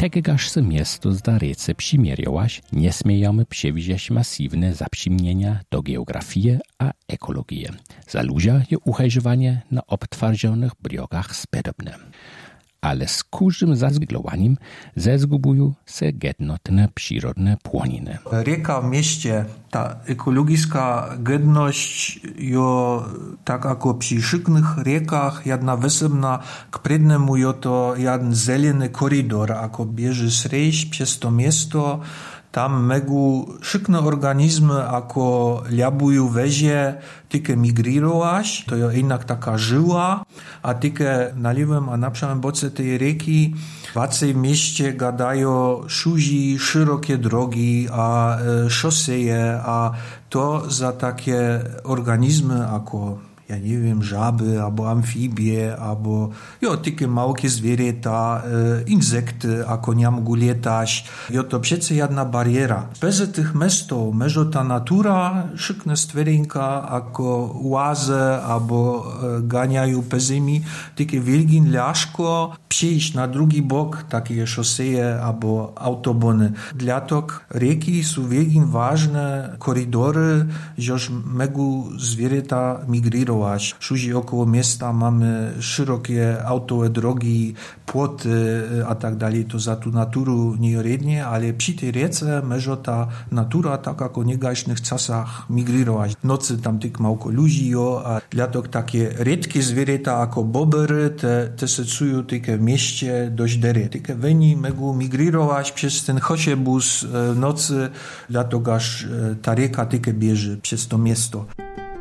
Tegegaż se miasto zda rece przymierjołaś, nie śmiejemy przewidzieć masywne zaprzymnienia do geografii a ekologii. Za ludzia je uchajrzowanie na obtwarzonych briogach spedobne. Ale z każdym zazwiglowaniem zezgubują se jednotne przyrodne płoniny. Rieka w mieście, ta ekologiczna gedność jo tak jako przy szyknych riekach jedna wysebna k prednemu jo to jeden zeleny koridor, jako bieży srejść przez to miasto. Tam megu szykne organizmy, jako liabuju wezie, tyke migrirować, to jest jednak taka żyła, a tyke na lewym a na przykład boce tej rieki w mieście gadają szuzi, szerokie drogi, a szoseje, a to za takie organizmy, jako ja nie wiem, żaby, albo amfibie, albo takie małkie zwierzęta, insekty, ako nie mogą latać. To przecież jedna bariera. Bez tych mestów, może ta natura, szykne stwerinka, ako łaze, albo ganiają pezymi, takie wielkie laszko, przyjść na drugi bok, takie szoseje, albo autobony. Dla tok rieki są wielkie ważne korydory, żeż mogą zwierzęta migrirować. Szuzi około miasta mamy szerokie autowe drogi, płoty a tak dalej. To za tu naturu niejednie, ale przy tej riece może ta natura tak jak o negaśnych czasach migrirować. Nocy tam tych małko ludzi, a dla to takie redkie zwierzęta jako bobery, te se czują tylko w mieście dość dery. Tylko weni mogą migrirować przez ten chociebus nocy, dla to aż ta rieka tylko bierze przez to miasto.